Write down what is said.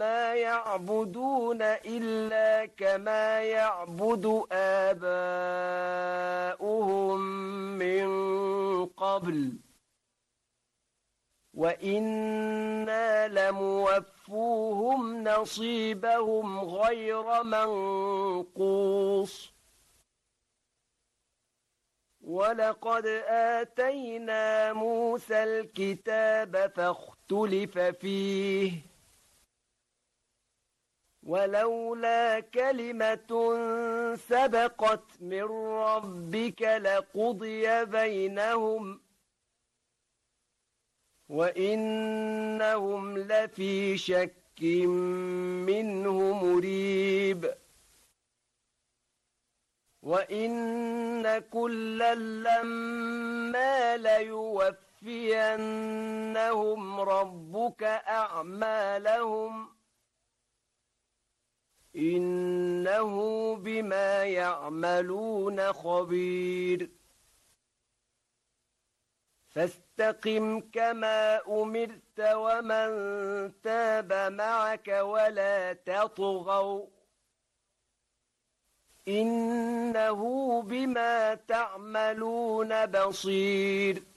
ما يعبدون إلا كما يعبد آباؤهم من قبل وإنا لموفوهم نصيبهم غير منقوص ولقد آتينا موسى الكتاب فاختلف فيه ولولا كلمة سبقت من ربك لقضي بينهم وإنهم لفي شك منه مريب وإن كلا لما ليوفينهم ربك أعمالهم إنه بما يعملون خبير فاستقم كما أمرت ومن تاب معك ولا تطغوا إنه بما تعملون بصير